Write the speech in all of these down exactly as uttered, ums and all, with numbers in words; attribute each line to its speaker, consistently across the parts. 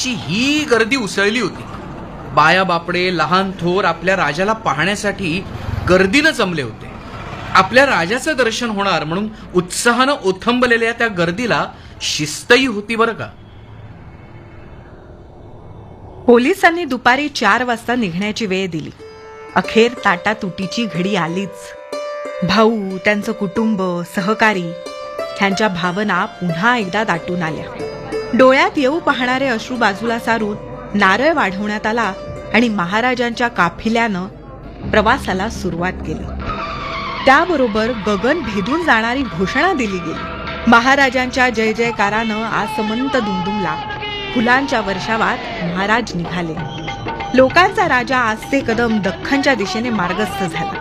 Speaker 1: रात्रीची ही गर्दी उसळली होती. बाया बापडे लहान थोर आपल्या राजाला पाहण्यासाठी गर्दीनं जमले होते. आपल्या राजाचं दर्शन होणार म्हणून उत्साहानं ओथंबलेल्या त्या गर्दीला शिस्तही होती बरं का.
Speaker 2: पोलिसांनी दुपारी चार वाजता निघण्याची वेळ दिली. अखेर ताटातुटीची घडी आलीच. भाऊ, त्यांचं कुटुंब, सहकारी ह्यांच्या भावना पुन्हा एकदा दाटून आल्या. डोळ्यात येऊ पाहणारे अश्रू बाजूला सारून नारळ वाढवण्यात आला आणि महाराजांच्या काफिल्यानं प्रवासाला सुरुवात केली. त्याबरोबर गगन भेदून जाणारी घोषणा दिली गेली. महाराजांच्या जय जयकारानं आसमंत दुमदुमला. फुलांच्या वर्षावात महाराज निघाले. लोकांचा राजा आजचे कदम दख्खनच्या दिशेने मार्गस्थ झाला.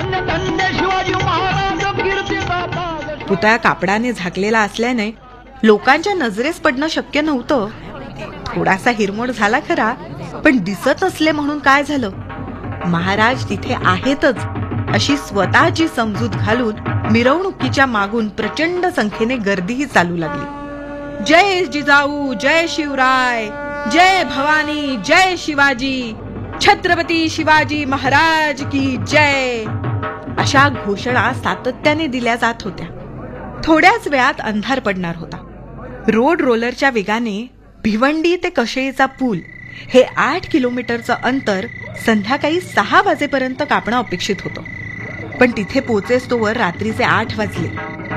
Speaker 2: पुतळा कापडाने झाकलेला असल्याने लोकांच्या नजरेस पडणं शक्य नव्हतं. थोडासा हिरमोड झाला खरा, पण दिसत नसले म्हणून काय झालं, महाराज तिथे आहेतच अशी स्वतःची समजूत घालून मिरवणुकीच्या मागून प्रचंड संख्येने गर्दीही चालू लागली. जय जिजाऊ, जय शिवराय, जय भवानी, जय शिवाजी, छत्रपती शिवाजी महाराज की जय अशा घोषणा सातत्याने दिल्या जात होत्या. थोड्याच वेळात अंधार पडणार होता. रोड रोलरच्या वेगाने भिवंडी ते कशेळीचा पूल हे आठ किलोमीटरचं अंतर संध्याकाळी सहा वाजेपर्यंत कापणं अपेक्षित होतं. पण तिथे पोहोचेस्तोवर रात्रीचे आठ वाजले.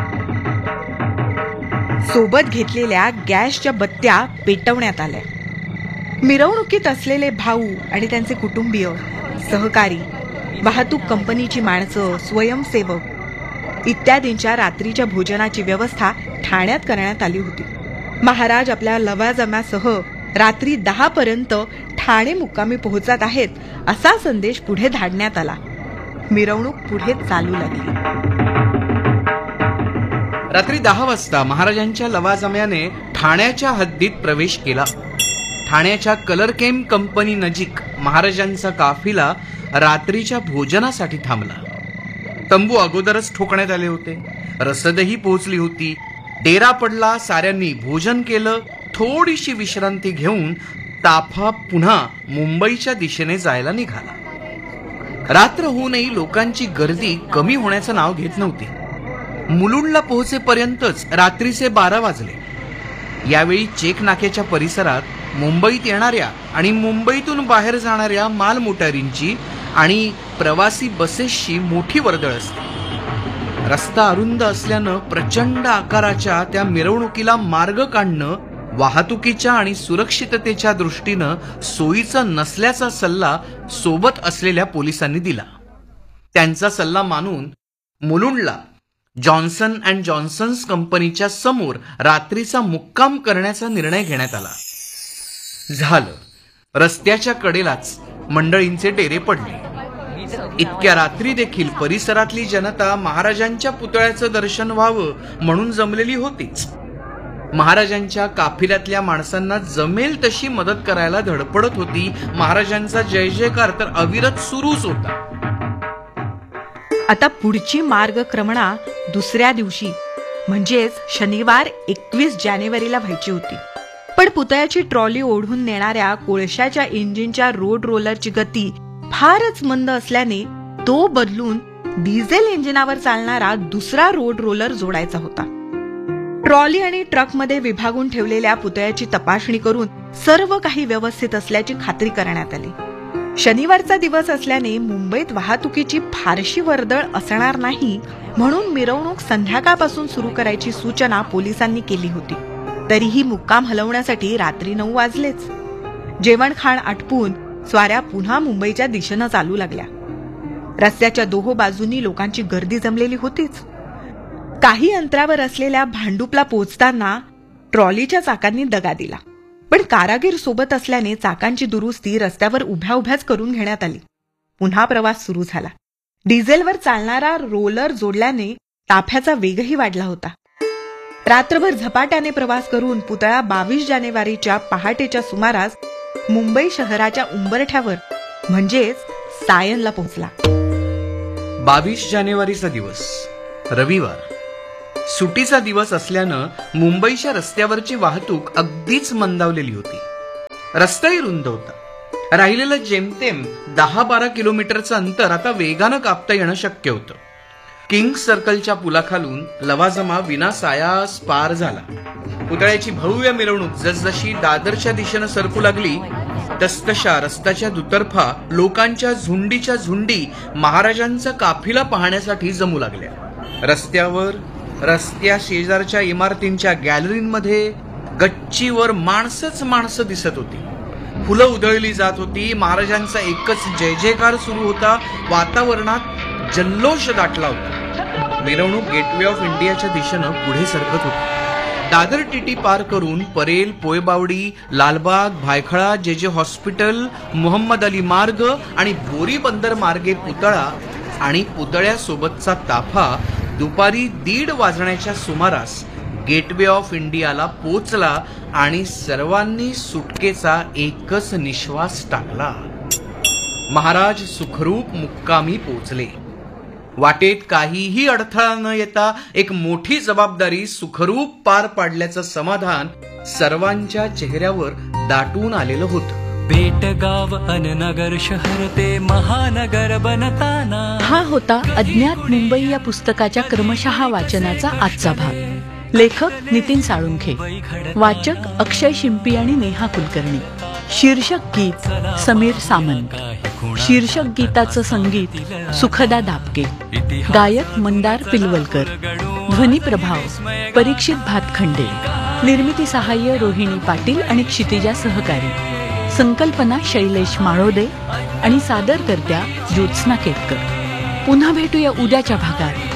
Speaker 2: सोबत घेतलेल्या गॅसच्या बत्त्या पेटवण्यात आल्या. मिरवणुकीत असलेले भाऊ आणि त्यांचे कुटुंबीय, सहकारी, वाहतूक कंपनीची माणसं, स्वयंसेवक इत्यादींच्या रात्रीच्या भोजनाची व्यवस्था ठाण्यात करण्यात आली होती. महाराज आपल्या लवाजम्यासह रात्री दहा पर्यंत ठाणे मुक्कामी पोहोचत आहेत असा संदेश पुढे धाडण्यात आला. मिरवणूक पुढे चालू लागली.
Speaker 1: रात्री दहा वाजता महाराजांच्या लवाजम्याने ठाण्याच्या हद्दीत प्रवेश केला. ठाण्याच्या कलरकेम कंपनी नजीक महाराजांचा काफिला रात्रीच्या भोजनासाठी थांबला. तंबू अगोदरच ठोकण्यात आले होते. रसदही पोहोचली होती. डेरा पडला. साऱ्यांनी भोजन केलं. थोडीशी विश्रांती घेऊन ताफा पुन्हा मुंबईच्या दिशेने जायला निघाला. रात्र होऊनही लोकांची गर्दी कमी होण्याचं नाव घेत नव्हती. मुलुंडला पोहोचेपर्यंतच रात्रीचे बारा वाजले. यावेळी चेक नाक्याच्या परिसरात मुंबईत येणाऱ्या आणि मुंबईतून बाहेर जाणाऱ्या मालमोटारींची आणि प्रवासी बसेसची मोठी वर्दळ असते. रस्ता अरुंद असल्यानं प्रचंड आकाराच्या त्या मिरवणुकीला मार्ग काढणं वाहतुकीच्या आणि सुरक्षिततेच्या दृष्टीनं सोयीचं नसल्याचा सल्ला सोबत असलेल्या पोलिसांनी दिला. त्यांचा सल्ला मानून मुलुंडला जॉन्सन अँड जॉन्सन्स कंपनीच्या समोर रात्रीचा मुक्काम करण्याचा निर्णय घेण्यात आला. झालं. रस्त्याच्या कडेलाच मंडळींचे डेरे पडले. इतक्या रात्री देखील परिसरातली जनता महाराजांच्या पुतळ्याचं दर्शन व्हावं म्हणून जमलेली होतीच. महाराजांच्या काफिल्यातल्या माणसांना जमेल तशी मदत करायला धडपडत होती. महाराजांचा जय जयकार तर अविरत सुरूच होता.
Speaker 2: आता पुढची मार्गक्रमणा दुसऱ्या दिवशी म्हणजेच शनिवार एकवीस जानेवारीला व्हायची होती. पण पुतळ्याची ट्रॉली ओढून नेणाऱ्या कोळशाच्या इंजिनच्या रोड रोलरची गती फारच मंद असल्याने तो बदलून डिझेल इंजिनावर चालणारा दुसरा रोड रोलर जोडायचा होता. ट्रॉली आणि ट्रकमध्ये विभागून ठेवलेल्या पुतळ्याची तपासणी करून सर्व काही व्यवस्थित असल्याची खात्री करण्यात आली. शनिवारचा दिवस असल्याने मुंबईत वाहतुकीची फारशी वर्दळ असणार नाही म्हणून मिरवणूक संध्याकाळपासून सुरू करायची सूचना पोलिसांनी केली होती. तरीही मुक्काम हलवण्यासाठी रात्री नऊ वाजलेच. जेवणखाण आटपून स्वाऱ्या पुन्हा मुंबईच्या दिशेनं चालू लागल्या. रस्त्याच्या दोहो बाजूंनी लोकांची गर्दी जमलेली होतीच. काही अंतरावर असलेल्या भांडुपला पोहोचताना ट्रॉलीच्या चाकांनी दगा दिला. पण कारागीर सोबत असल्याने चाकांची दुरुस्ती रस्त्यावर उभ्या उभ्याच करून घेण्यात आली. पुन्हा प्रवास सुरू झाला. डिझेलवर चालणारा रोलर जोडल्याने ताफ्याचा वेगही वाढला होता. रात्रभर झपाट्याने प्रवास करून पुतळा बावीस जानेवारीच्या पहाटेच्या सुमारास मुंबई शहराच्या उंबरठ्यावर म्हणजेच सायनला पोहोचला.
Speaker 1: बावीस जानेवारीचा दिवस रविवार. सुटीचा दिवस असल्यानं मुंबईच्या रस्त्यावरची वाहतूक अगदीच मंदावलेली होती. रस्ताही रुंद होता. राहिलेलं जेमतेम दहा बारा किलोमीटरचं अंतर आता वेगानं कापता येणं शक्य होतं. किंग्स सर्कलच्या पुलाखालून लवाजमा विनासायास पार झाला. पुतळ्याची भव्य मिरवणूक जसजशी दादरच्या दिशेनं सरकू लागली तसतशा रस्त्याच्या दुतर्फा लोकांच्या झुंडीच्या झुंडी महाराजांचा काफिला पाहण्यासाठी जमू लागल्या. रस्त्यावर, रस्त्या शेजारच्या इमारतींच्या गॅलरीमध्ये गच्चीवर माणसंच माणसं दिसत होती. फुलं उधळली जात होती. महाराजांचा एकच जय जयकार सुरू होता. वातावरणात जल्लोष दाटला होता. मिरवणूक गेटवे ऑफ इंडियाच्या दिशेनं पुढे सरकत होती. दादर टीटी पार करून परेल, पोयबावडी, लालबाग, भायखळा, जे जे हॉस्पिटल, मोहम्मद अली मार्ग आणि बोरी बंदर मार्गे पुतळा आणि पुतळ्यासोबतचा ताफा दुपारी दीड वाजण्याच्या सुमारास गेटवे ऑफ इंडियाला पोचला आणि सर्वांनी सुटकेचा एकच निश्वास टाकला. महाराज सुखरूप मुक्कामी पोचले. वाटेत काहीही अडथळा न येता एक मोठी जबाबदारी सुखरूप पार पाडल्याचं समाधान सर्वांच्या चेहऱ्यावर दाटून आलेलं होतं.
Speaker 3: बेटगाव अन नगर शहर ते महानगर बनताना.
Speaker 4: हा होता अज्ञात मुंबई या पुस्तकाच्या क्रमशः वाचनाचा आजचा भाग. लेखक नितीन साळुंखे, वाचक अक्षय शिंपी आणि नेहा कुलकर्णी. शीर्षक गीत समीर सामंत. शीर्षक गीताचं संगीत सुखदा दापके. गायक मंदार पिलवलकर. ध्वनी प्रभाव परीक्षित भातखंडे. निर्मिती सहाय्य रोहिणी पाटील आणि क्षितिजा सहकारी. संकल्पना शैलेश माळोदे आणि सादरकर्त्या ज्योत्स्ना केतकर. पुन्हा भेटूया उद्याच्या भागात.